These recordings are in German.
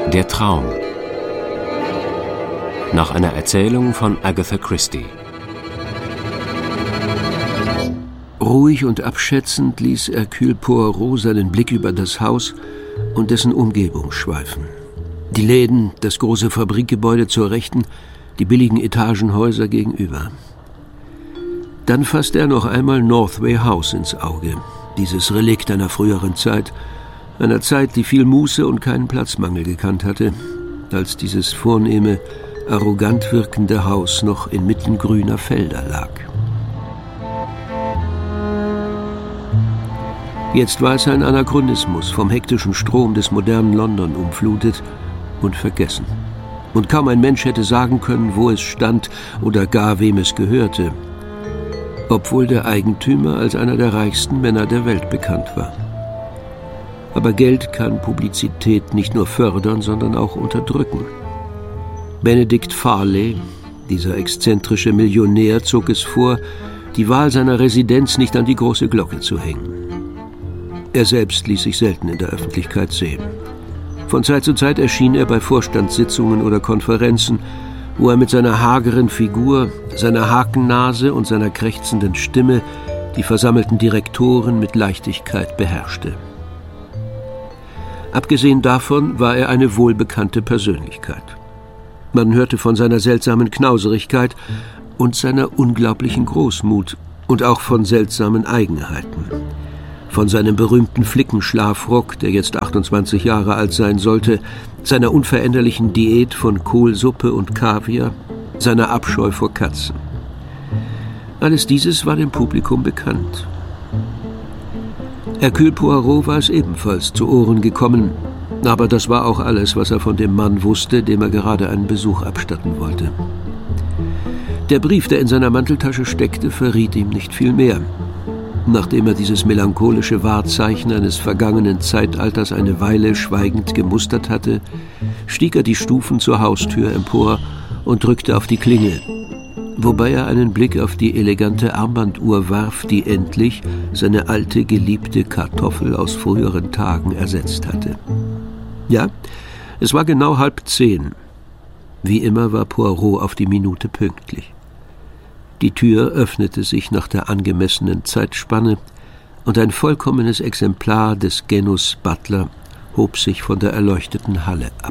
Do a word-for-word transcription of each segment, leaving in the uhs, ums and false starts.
Der Traum. Nach einer Erzählung von Agatha Christie. Ruhig und abschätzend ließ Hercule Poirot seinen Blick über das Haus und dessen Umgebung schweifen. Die Läden, das große Fabrikgebäude zur Rechten, die billigen Etagenhäuser gegenüber. Dann fasste er noch einmal Northway House ins Auge, dieses Relikt einer früheren Zeit, einer Zeit, die viel Muße und keinen Platzmangel gekannt hatte, als dieses vornehme, arrogant wirkende Haus noch inmitten grüner Felder lag. Jetzt war es ein Anachronismus, vom hektischen Strom des modernen London umflutet und vergessen. Und kaum ein Mensch hätte sagen können, wo es stand oder gar wem es gehörte, obwohl der Eigentümer als einer der reichsten Männer der Welt bekannt war. Aber Geld kann Publizität nicht nur fördern, sondern auch unterdrücken. Benedict Farley, dieser exzentrische Millionär, zog es vor, die Wahl seiner Residenz nicht an die große Glocke zu hängen. Er selbst ließ sich selten in der Öffentlichkeit sehen. Von Zeit zu Zeit erschien er bei Vorstandssitzungen oder Konferenzen, wo er mit seiner hageren Figur, seiner Hakennase und seiner krächzenden Stimme die versammelten Direktoren mit Leichtigkeit beherrschte. Abgesehen davon war er eine wohlbekannte Persönlichkeit. Man hörte von seiner seltsamen Knauserigkeit und seiner unglaublichen Großmut und auch von seltsamen Eigenheiten. Von seinem berühmten Flickenschlafrock, der jetzt achtundzwanzig Jahre alt sein sollte, seiner unveränderlichen Diät von Kohlsuppe und Kaviar, seiner Abscheu vor Katzen. Alles dieses war dem Publikum bekannt. Hercule Poirot war es ebenfalls zu Ohren gekommen, aber das war auch alles, was er von dem Mann wusste, dem er gerade einen Besuch abstatten wollte. Der Brief, der in seiner Manteltasche steckte, verriet ihm nicht viel mehr. Nachdem er dieses melancholische Wahrzeichen eines vergangenen Zeitalters eine Weile schweigend gemustert hatte, stieg er die Stufen zur Haustür empor und drückte auf die Klingel, wobei er einen Blick auf die elegante Armbanduhr warf, die endlich seine alte, geliebte Kartoffel aus früheren Tagen ersetzt hatte. Ja, es war genau halb zehn. Wie immer war Poirot auf die Minute pünktlich. Die Tür öffnete sich nach der angemessenen Zeitspanne und ein vollkommenes Exemplar des Genus Butler hob sich von der erleuchteten Halle ab.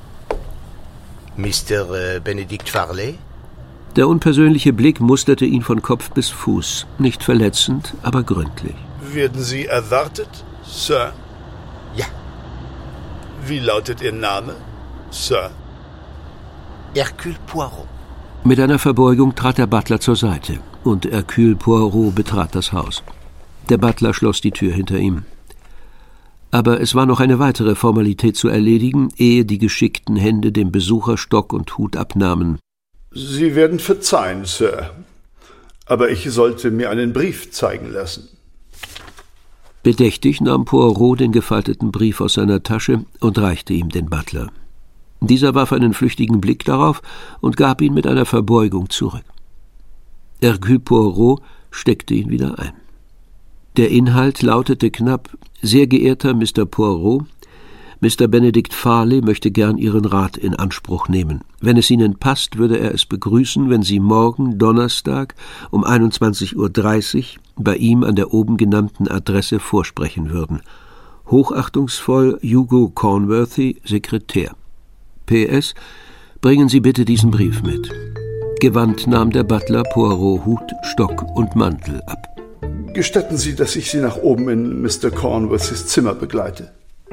Mister Äh, Benedict Farley? Der unpersönliche Blick musterte ihn von Kopf bis Fuß, nicht verletzend, aber gründlich. Werden Sie erwartet, Sir? Ja. Wie lautet Ihr Name, Sir? Hercule Poirot. Mit einer Verbeugung trat der Butler zur Seite und Hercule Poirot betrat das Haus. Der Butler schloss die Tür hinter ihm. Aber es war noch eine weitere Formalität zu erledigen, ehe die geschickten Hände dem Besucher Stock und Hut abnahmen. Sie werden verzeihen, Sir, aber ich sollte mir einen Brief zeigen lassen. Bedächtig nahm Poirot den gefalteten Brief aus seiner Tasche und reichte ihm den Butler. Dieser warf einen flüchtigen Blick darauf und gab ihn mit einer Verbeugung zurück. Hercule Poirot steckte ihn wieder ein. Der Inhalt lautete knapp: Sehr geehrter Mister Poirot, Mister Benedict Farley möchte gern Ihren Rat in Anspruch nehmen. Wenn es Ihnen passt, würde er es begrüßen, wenn Sie morgen, Donnerstag, um einundzwanzig Uhr dreißig bei ihm an der oben genannten Adresse vorsprechen würden. Hochachtungsvoll Hugo Cornworthy, Sekretär. P S. Bringen Sie bitte diesen Brief mit. Gewandt nahm der Butler Poirot Hut, Stock und Mantel ab. Gestatten Sie, dass ich Sie nach oben in Mister Cornworthys Zimmer begleite.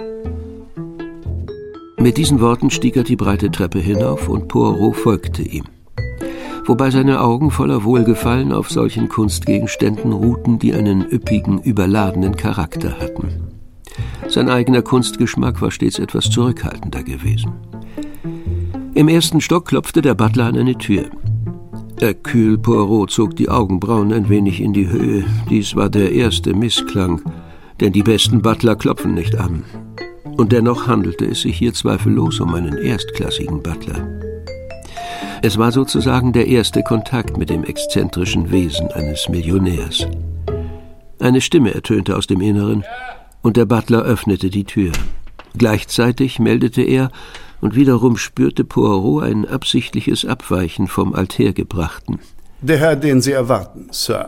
Mit diesen Worten stieg er die breite Treppe hinauf und Poirot folgte ihm. Wobei seine Augen voller Wohlgefallen auf solchen Kunstgegenständen ruhten, die einen üppigen, überladenen Charakter hatten. Sein eigener Kunstgeschmack war stets etwas zurückhaltender gewesen. Im ersten Stock klopfte der Butler an eine Tür. Hercule Poirot zog die Augenbrauen ein wenig in die Höhe. Dies war der erste Missklang, denn die besten Butler klopfen nicht an. Und dennoch handelte es sich hier zweifellos um einen erstklassigen Butler. Es war sozusagen der erste Kontakt mit dem exzentrischen Wesen eines Millionärs. Eine Stimme ertönte aus dem Inneren, und der Butler öffnete die Tür. Gleichzeitig meldete er, und wiederum spürte Poirot ein absichtliches Abweichen vom Althergebrachten. Der Herr, den Sie erwarten, Sir.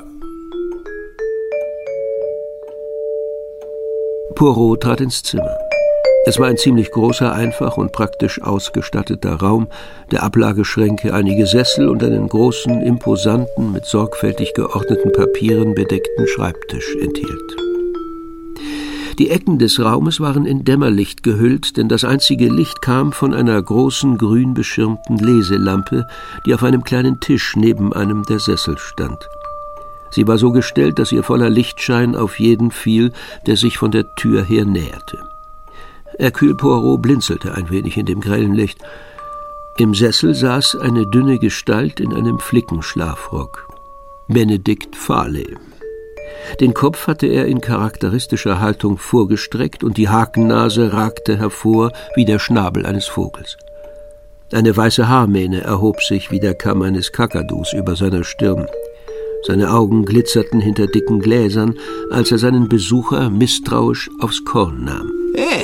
Poirot trat ins Zimmer. Es war ein ziemlich großer, einfach und praktisch ausgestatteter Raum, der Ablageschränke, einige Sessel und einen großen, imposanten, mit sorgfältig geordneten Papieren bedeckten Schreibtisch enthielt. Die Ecken des Raumes waren in Dämmerlicht gehüllt, denn das einzige Licht kam von einer großen, grün beschirmten Leselampe, die auf einem kleinen Tisch neben einem der Sessel stand. Sie war so gestellt, dass ihr voller Lichtschein auf jeden fiel, der sich von der Tür her näherte. Hercule Poirot blinzelte ein wenig in dem grellen Licht. Im Sessel saß eine dünne Gestalt in einem Flickenschlafrock. Benedikt Farley. Den Kopf hatte er in charakteristischer Haltung vorgestreckt und die Hakennase ragte hervor wie der Schnabel eines Vogels. Eine weiße Haarmähne erhob sich wie der Kamm eines Kakadus über seiner Stirn. Seine Augen glitzerten hinter dicken Gläsern, als er seinen Besucher misstrauisch aufs Korn nahm. Hey,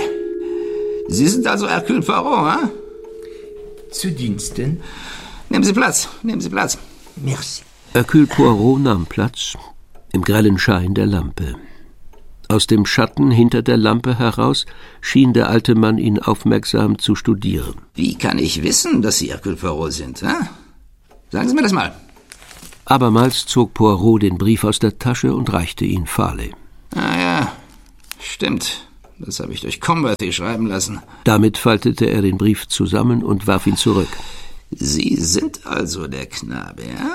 Sie sind also Hercule Poirot, hm? Zu Diensten. Nehmen Sie Platz, nehmen Sie Platz. Merci. Hercule Poirot nahm Platz im grellen Schein der Lampe. Aus dem Schatten hinter der Lampe heraus schien der alte Mann ihn aufmerksam zu studieren. Wie kann ich wissen, dass Sie Hercule Poirot sind, hm? Sagen Sie mir das mal. Abermals zog Poirot den Brief aus der Tasche und reichte ihn Farley. Ah ja, stimmt. Das habe ich durch Comberthy schreiben lassen. Damit faltete er den Brief zusammen und warf ihn zurück. Sie sind also der Knabe, ja?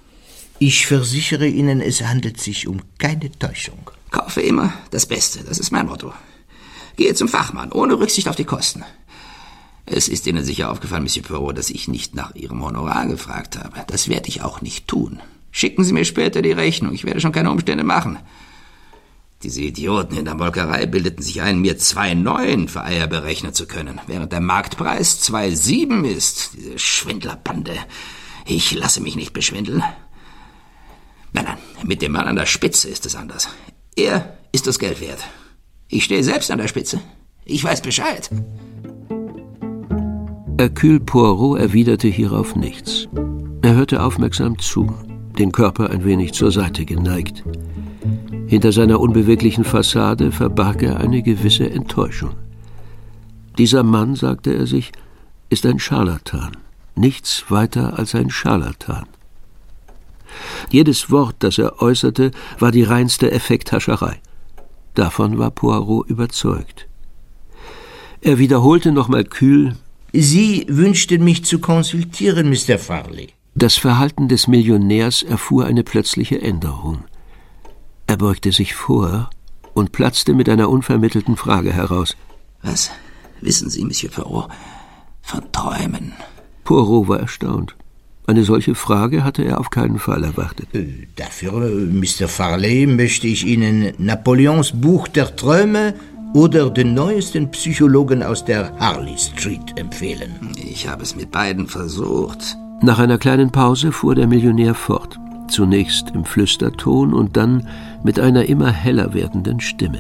Ich versichere Ihnen, es handelt sich um keine Täuschung. Kaufe immer das Beste, das ist mein Motto. Gehe zum Fachmann, ohne Rücksicht auf die Kosten. Es ist Ihnen sicher aufgefallen, Monsieur Poirot, dass ich nicht nach Ihrem Honorar gefragt habe. Das werde ich auch nicht tun. Schicken Sie mir später die Rechnung, ich werde schon keine Umstände machen. Diese Idioten in der Molkerei bildeten sich ein, mir zwei Neun für Eier berechnen zu können, während der Marktpreis zwei Sieben ist. Diese Schwindlerbande. Ich lasse mich nicht beschwindeln. Nein, nein, mit dem Mann an der Spitze ist es anders. Er ist das Geld wert. Ich stehe selbst an der Spitze. Ich weiß Bescheid. Hercule Poirot erwiderte hierauf nichts. Er hörte aufmerksam zu, den Körper ein wenig zur Seite geneigt. Hinter seiner unbeweglichen Fassade verbarg er eine gewisse Enttäuschung. Dieser Mann, sagte er sich, ist ein Scharlatan, nichts weiter als ein Scharlatan. Jedes Wort, das er äußerte, war die reinste Effekthascherei. Davon war Poirot überzeugt. Er wiederholte nochmal kühl: Sie wünschten mich zu konsultieren, Mister Farley. Das Verhalten des Millionärs erfuhr eine plötzliche Änderung. Er beugte sich vor und platzte mit einer unvermittelten Frage heraus. Was wissen Sie, Monsieur Poirot, von Träumen? Poirot war erstaunt. Eine solche Frage hatte er auf keinen Fall erwartet. Äh, dafür, Mister Farley, möchte ich Ihnen Napoleons Buch der Träume oder den neuesten Psychologen aus der Harley Street empfehlen. Ich habe es mit beiden versucht. Nach einer kleinen Pause fuhr der Millionär fort. Zunächst im Flüsterton und dann mit einer immer heller werdenden Stimme.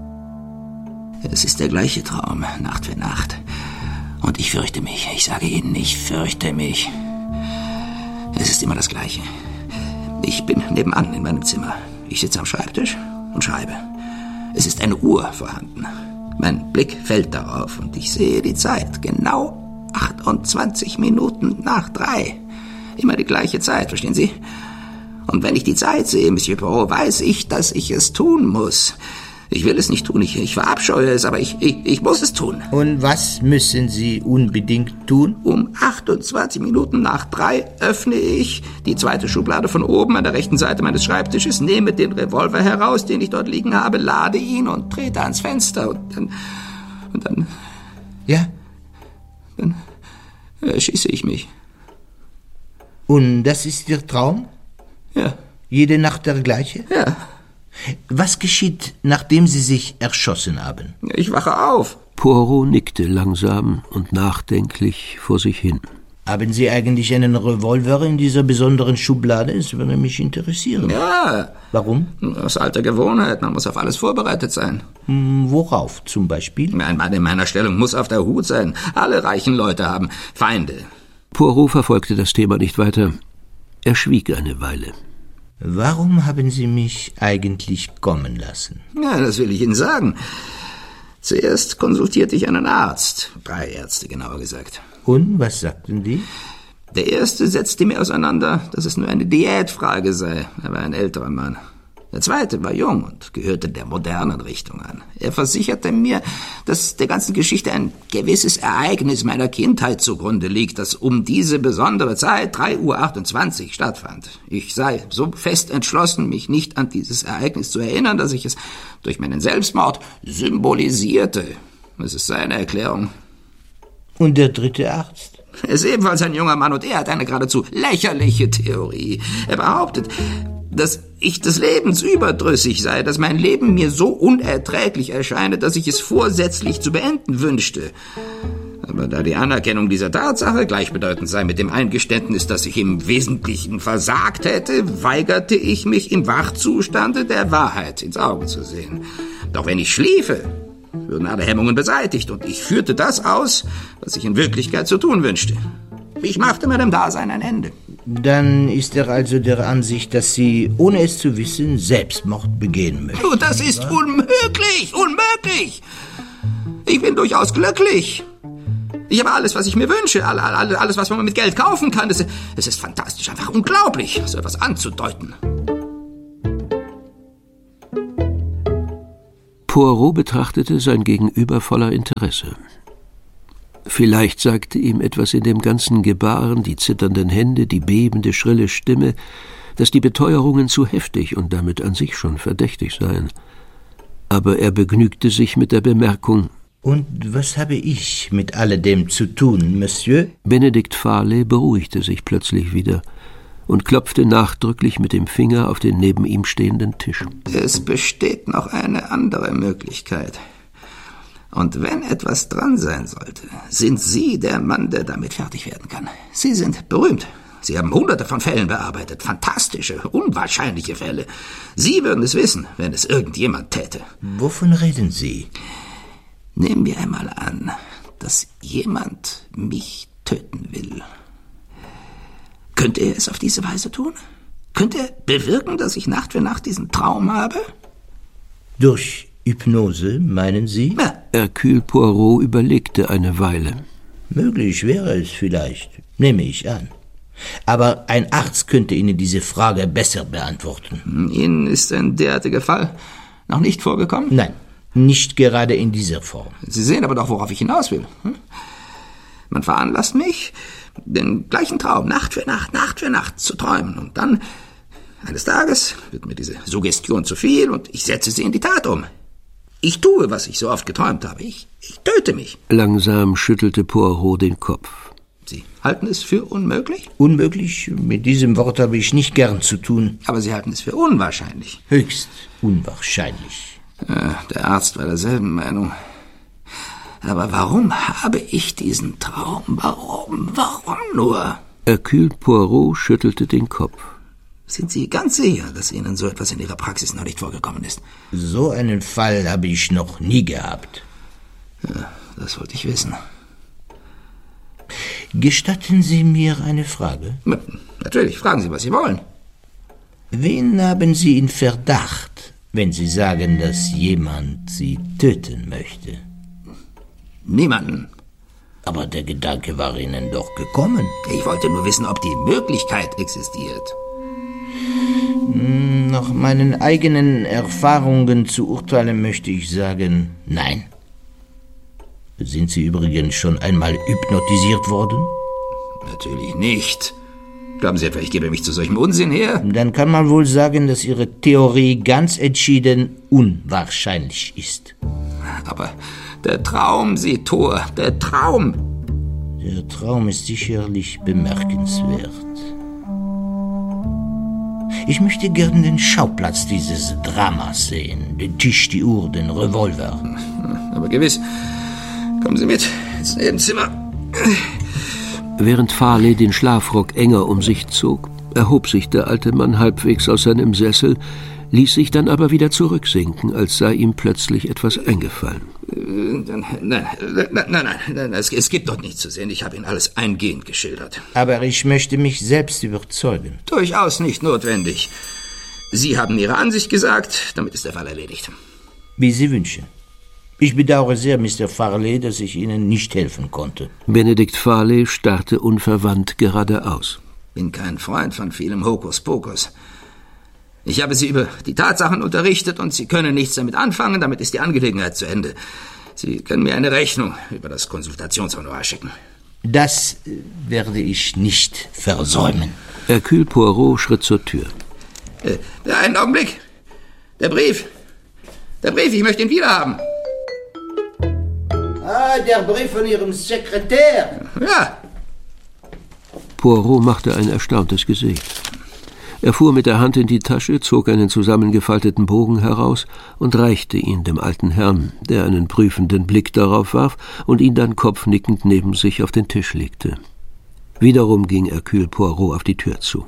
Es ist der gleiche Traum, Nacht für Nacht. Und ich fürchte mich. Ich sage Ihnen, ich fürchte mich. Es ist immer das Gleiche. Ich bin nebenan in meinem Zimmer. Ich sitze am Schreibtisch und schreibe. Es ist eine Uhr vorhanden. Mein Blick fällt darauf und ich sehe die Zeit. Genau achtundzwanzig Minuten nach drei. Immer die gleiche Zeit, verstehen Sie? Und wenn ich die Zeit sehe, Monsieur Poirot, weiß ich, dass ich es tun muss. Ich will es nicht tun, ich, ich verabscheue es, aber ich, ich, ich muss es tun. Und was müssen Sie unbedingt tun? Um achtundzwanzig Minuten nach drei öffne ich die zweite Schublade von oben an der rechten Seite meines Schreibtisches, nehme den Revolver heraus, den ich dort liegen habe, lade ihn und trete ans Fenster. Und dann... Und dann... Ja? Dann erschieße ich mich. Und das ist Ihr Traum? Ja. Jede Nacht der gleiche? Ja. Was geschieht, nachdem Sie sich erschossen haben? Ich wache auf. Poirot nickte langsam und nachdenklich vor sich hin. Haben Sie eigentlich einen Revolver in dieser besonderen Schublade? Es würde mich interessieren. Ja. Warum? Aus alter Gewohnheit. Man muss auf alles vorbereitet sein. Hm, worauf zum Beispiel? Ein Mann in meiner Stellung muss auf der Hut sein. Alle reichen Leute haben Feinde. Poirot verfolgte das Thema nicht weiter. Er schwieg eine Weile. Warum haben Sie mich eigentlich kommen lassen? Ja, das will ich Ihnen sagen. Zuerst konsultierte ich einen Arzt. Drei Ärzte, genauer gesagt. Und, was sagten die? Der erste setzte mir auseinander, dass es nur eine Diätfrage sei. Er war ein älterer Mann. Der zweite war jung und gehörte der modernen Richtung an. Er versicherte mir, dass der ganzen Geschichte ein gewisses Ereignis meiner Kindheit zugrunde liegt, das um diese besondere Zeit, drei Uhr achtundzwanzig, stattfand. Ich sei so fest entschlossen, mich nicht an dieses Ereignis zu erinnern, dass ich es durch meinen Selbstmord symbolisierte. Das ist seine Erklärung. Und der dritte Arzt? Er ist ebenfalls ein junger Mann und er hat eine geradezu lächerliche Theorie. Er behauptet, dass ich des Lebens überdrüssig sei, dass mein Leben mir so unerträglich erscheine, dass ich es vorsätzlich zu beenden wünschte. Aber da die Anerkennung dieser Tatsache gleichbedeutend sei mit dem Eingeständnis, dass ich im Wesentlichen versagt hätte, weigerte ich mich im Wachzustande der Wahrheit ins Auge zu sehen. Doch wenn ich schliefe, würden alle Hemmungen beseitigt und ich führte das aus, was ich in Wirklichkeit zu tun wünschte. Ich machte meinem Dasein ein Ende. Dann ist er also der Ansicht, dass Sie, ohne es zu wissen, Selbstmord begehen möchten. Oh, das ist unmöglich, unmöglich. Ich bin durchaus glücklich. Ich habe alles, was ich mir wünsche, alles, was man mit Geld kaufen kann. Es, es ist fantastisch, einfach unglaublich, so etwas anzudeuten. Poirot betrachtete sein Gegenüber voller Interesse. Vielleicht sagte ihm etwas in dem ganzen Gebaren, die zitternden Hände, die bebende, schrille Stimme, dass die Beteuerungen zu heftig und damit an sich schon verdächtig seien. Aber er begnügte sich mit der Bemerkung: Und was habe ich mit alledem zu tun, Monsieur? Benedikt Farley beruhigte sich plötzlich wieder und klopfte nachdrücklich mit dem Finger auf den neben ihm stehenden Tisch. Es besteht noch eine andere Möglichkeit. Und wenn etwas dran sein sollte, sind Sie der Mann, der damit fertig werden kann. Sie sind berühmt. Sie haben hunderte von Fällen bearbeitet. Fantastische, unwahrscheinliche Fälle. Sie würden es wissen, wenn es irgendjemand täte. Wovon reden Sie? Nehmen wir einmal an, dass jemand mich töten will. Könnte er es auf diese Weise tun? Könnte er bewirken, dass ich Nacht für Nacht diesen Traum habe? Durch Hypnose, meinen Sie? Ja. Hercule Poirot überlegte eine Weile. Möglich wäre es vielleicht, nehme ich an. Aber ein Arzt könnte Ihnen diese Frage besser beantworten. Ihnen ist ein derartiger Fall noch nicht vorgekommen? Nein, nicht gerade in dieser Form. Sie sehen aber doch, worauf ich hinaus will. Man veranlasst mich, den gleichen Traum Nacht für Nacht, Nacht für Nacht zu träumen. Und dann, eines Tages, wird mir diese Suggestion zu viel und ich setze sie in die Tat um. Ich tue, was ich so oft geträumt habe. Ich, ich töte mich. Langsam schüttelte Poirot den Kopf. Sie halten es für unmöglich? Unmöglich? Mit diesem Wort habe ich nicht gern zu tun. Aber Sie halten es für unwahrscheinlich. Höchst unwahrscheinlich. Ja, der Arzt war derselben Meinung. Aber warum habe ich diesen Traum? Warum? Warum nur? Hercule Poirot schüttelte den Kopf. Sind Sie ganz sicher, dass Ihnen so etwas in Ihrer Praxis noch nicht vorgekommen ist? So einen Fall habe ich noch nie gehabt. Ja, das wollte ich wissen. Gestatten Sie mir eine Frage? Ja, natürlich, fragen Sie, was Sie wollen. Wen haben Sie in Verdacht, wenn Sie sagen, dass jemand Sie töten möchte? Niemanden. Aber der Gedanke war Ihnen doch gekommen. Ich wollte nur wissen, ob die Möglichkeit existiert. Nach meinen eigenen Erfahrungen zu urteilen, möchte ich sagen, nein. Sind Sie übrigens schon einmal hypnotisiert worden? Natürlich nicht. Glauben Sie etwa, ich gebe mich zu solchem Unsinn her? Dann kann man wohl sagen, dass Ihre Theorie ganz entschieden unwahrscheinlich ist. Aber der Traum, Sie Tor, der Traum. Der Traum ist sicherlich bemerkenswert. Ich möchte gern den Schauplatz dieses Dramas sehen. Den Tisch, die Uhr, den Revolver. Aber gewiss. Kommen Sie mit ins Nebenzimmer. Während Farley den Schlafrock enger um sich zog, erhob sich der alte Mann halbwegs aus seinem Sessel, ließ sich dann aber wieder zurücksinken, als sei ihm plötzlich etwas eingefallen. Nein, nein, nein, nein, nein es, es gibt doch nichts zu sehen. Ich habe Ihnen alles eingehend geschildert. Aber ich möchte mich selbst überzeugen. Durchaus nicht notwendig. Sie haben Ihre Ansicht gesagt, damit ist der Fall erledigt. Wie Sie wünschen. Ich bedauere sehr, Mister Farley, dass ich Ihnen nicht helfen konnte. Benedikt Farley starrte unverwandt geradeaus. Bin kein Freund von vielem Hokuspokus. Ich habe Sie über die Tatsachen unterrichtet und Sie können nichts damit anfangen, damit ist die Angelegenheit zu Ende. Sie können mir eine Rechnung über das Konsultationshonorar schicken. Das werde ich nicht versäumen. Hercule Poirot schritt zur Tür. Äh, einen Augenblick. Der Brief. Der Brief, ich möchte ihn wiederhaben. Ah, der Brief von Ihrem Sekretär. Ja. Poirot machte ein erstauntes Gesicht. Er fuhr mit der Hand in die Tasche, zog einen zusammengefalteten Bogen heraus und reichte ihn dem alten Herrn, der einen prüfenden Blick darauf warf und ihn dann kopfnickend neben sich auf den Tisch legte. Wiederum ging Hercule Poirot auf die Tür zu.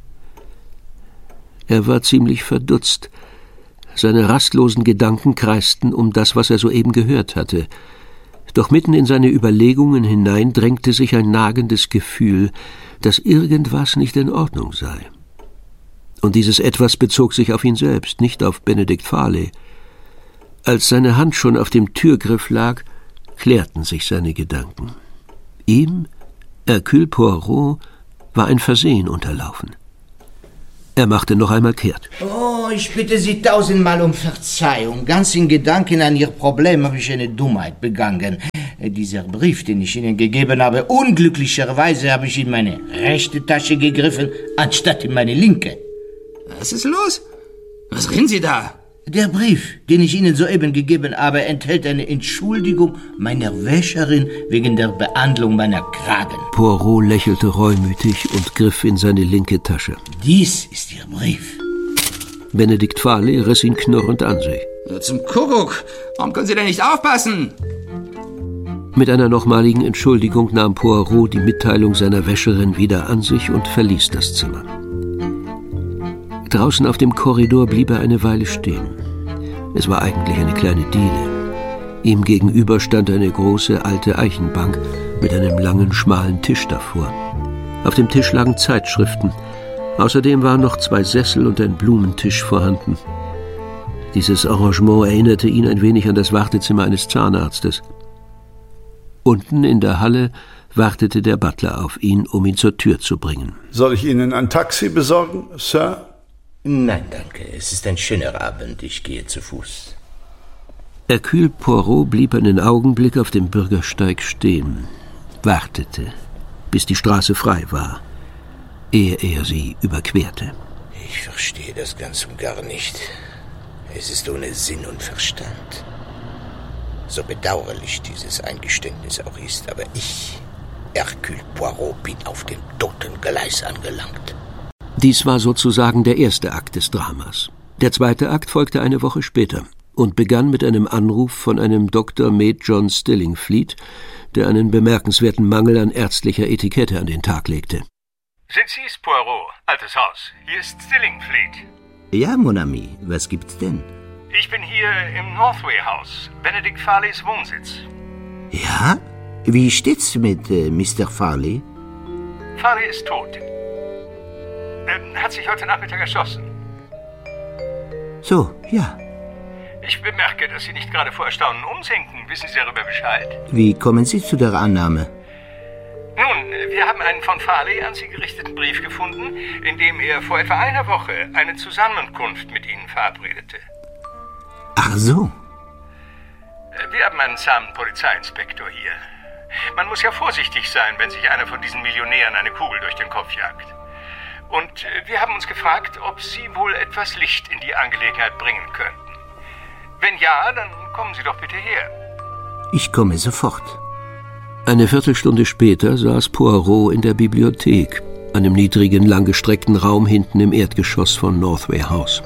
Er war ziemlich verdutzt. Seine rastlosen Gedanken kreisten um das, was er soeben gehört hatte. Doch mitten in seine Überlegungen hinein drängte sich ein nagendes Gefühl, dass irgendwas nicht in Ordnung sei. Und dieses Etwas bezog sich auf ihn selbst, nicht auf Benedikt Farley. Als seine Hand schon auf dem Türgriff lag, klärten sich seine Gedanken. Ihm, Hercule Poirot, war ein Versehen unterlaufen. Er machte noch einmal kehrt. Oh, ich bitte Sie tausendmal um Verzeihung. Ganz in Gedanken an Ihr Problem habe ich eine Dummheit begangen. Dieser Brief, den ich Ihnen gegeben habe, unglücklicherweise habe ich in meine rechte Tasche gegriffen, anstatt in meine linke. Was ist los? Was reden Sie da? Der Brief, den ich Ihnen soeben gegeben habe, enthält eine Entschuldigung meiner Wäscherin wegen der Behandlung meiner Kragen. Poirot lächelte reumütig und griff in seine linke Tasche. Dies ist Ihr Brief. Benedikt Farley riss ihn knurrend an sich. Ja, zum Kuckuck! Warum können Sie denn nicht aufpassen? Mit einer nochmaligen Entschuldigung nahm Poirot die Mitteilung seiner Wäscherin wieder an sich und verließ das Zimmer. Draußen auf dem Korridor blieb er eine Weile stehen. Es war eigentlich eine kleine Diele. Ihm gegenüber stand eine große, alte Eichenbank mit einem langen, schmalen Tisch davor. Auf dem Tisch lagen Zeitschriften. Außerdem waren noch zwei Sessel und ein Blumentisch vorhanden. Dieses Arrangement erinnerte ihn ein wenig an das Wartezimmer eines Zahnarztes. Unten in der Halle wartete der Butler auf ihn, um ihn zur Tür zu bringen. Soll ich Ihnen ein Taxi besorgen, Sir? Nein, danke. Es ist ein schöner Abend. Ich gehe zu Fuß. Hercule Poirot blieb einen Augenblick auf dem Bürgersteig stehen, wartete, bis die Straße frei war, ehe er sie überquerte. Ich verstehe das ganz und gar nicht. Es ist ohne Sinn und Verstand. So bedauerlich dieses Eingeständnis auch ist, aber ich, Hercule Poirot, bin auf dem Totengleis angelangt. Dies war sozusagen der erste Akt des Dramas. Der zweite Akt folgte eine Woche später und begann mit einem Anruf von einem Doktor Med John Stillingfleet, der einen bemerkenswerten Mangel an ärztlicher Etikette an den Tag legte. Sind Sie's, Poirot? Altes Haus. Hier ist Stillingfleet. Ja, mon ami, was gibt's denn? Ich bin hier im Northway House, Benedikt Farleys Wohnsitz. Ja? Wie steht's mit äh, Mister Farley? Farley ist tot. Er hat sich heute Nachmittag erschossen. So, ja. Ich bemerke, dass Sie nicht gerade vor Erstaunen umsinken. Wissen Sie darüber Bescheid? Wie kommen Sie zu der Annahme? Nun, wir haben einen von Farley an Sie gerichteten Brief gefunden, in dem er vor etwa einer Woche eine Zusammenkunft mit Ihnen verabredete. Ach so. Wir haben einen zahmen Polizeiinspektor hier. Man muss ja vorsichtig sein, wenn sich einer von diesen Millionären eine Kugel durch den Kopf jagt. Und wir haben uns gefragt, ob Sie wohl etwas Licht in die Angelegenheit bringen könnten. Wenn ja, dann kommen Sie doch bitte her. Ich komme sofort. Eine Viertelstunde später saß Poirot in der Bibliothek, einem niedrigen, langgestreckten Raum hinten im Erdgeschoss von Northway House.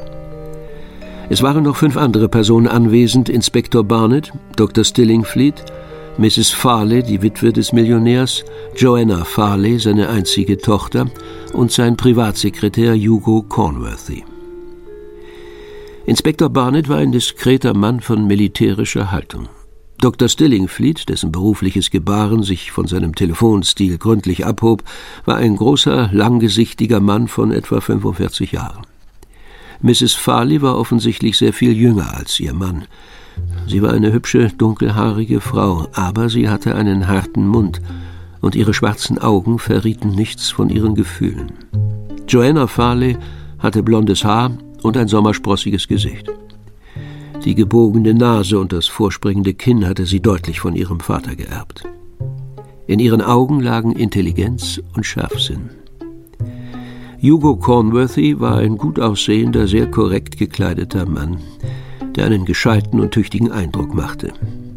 Es waren noch fünf andere Personen anwesend: Inspektor Barnett, Doktor Stillingfleet, Misses Farley, die Witwe des Millionärs, Joanna Farley, seine einzige Tochter, und sein Privatsekretär Hugo Cornworthy. Inspektor Barnett war ein diskreter Mann von militärischer Haltung. Doktor Stillingfleet, dessen berufliches Gebaren sich von seinem Telefonstil gründlich abhob, war ein großer, langgesichtiger Mann von etwa fünfundvierzig Jahren. Misses Farley war offensichtlich sehr viel jünger als ihr Mann. Sie war eine hübsche, dunkelhaarige Frau, aber sie hatte einen harten Mund, und ihre schwarzen Augen verrieten nichts von ihren Gefühlen. Joanna Farley hatte blondes Haar und ein sommersprossiges Gesicht. Die gebogene Nase und das vorspringende Kinn hatte sie deutlich von ihrem Vater geerbt. In ihren Augen lagen Intelligenz und Scharfsinn. Hugo Cornworthy war ein gut aussehender, sehr korrekt gekleideter Mann, der einen gescheiten und tüchtigen Eindruck machte.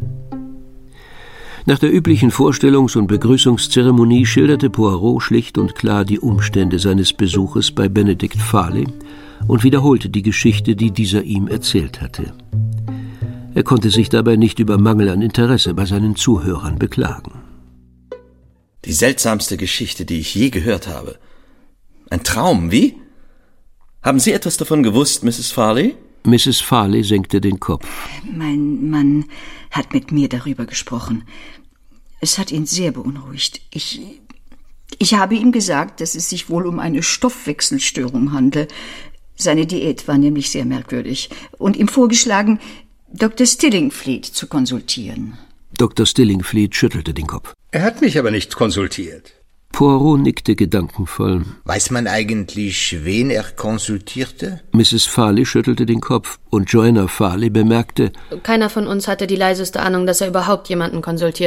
Nach der üblichen Vorstellungs- und Begrüßungszeremonie schilderte Poirot schlicht und klar die Umstände seines Besuches bei Benedict Farley und wiederholte die Geschichte, die dieser ihm erzählt hatte. Er konnte sich dabei nicht über Mangel an Interesse bei seinen Zuhörern beklagen. Die seltsamste Geschichte, die ich je gehört habe. Ein Traum, wie? Haben Sie etwas davon gewusst, Misses Farley? Misses Farley senkte den Kopf. Mein Mann hat mit mir darüber gesprochen. Es hat ihn sehr beunruhigt. Ich, ich habe ihm gesagt, dass es sich wohl um eine Stoffwechselstörung handle. Seine Diät war nämlich sehr merkwürdig. Und ihm vorgeschlagen, Doktor Stillingfleet zu konsultieren. Doktor Stillingfleet schüttelte den Kopf. Er hat mich aber nicht konsultiert. Poirot nickte gedankenvoll. Weiß man eigentlich, wen er konsultierte? Misses Farley schüttelte den Kopf und Joanna Farley bemerkte: Keiner von uns hatte die leiseste Ahnung, dass er überhaupt jemanden konsultiert.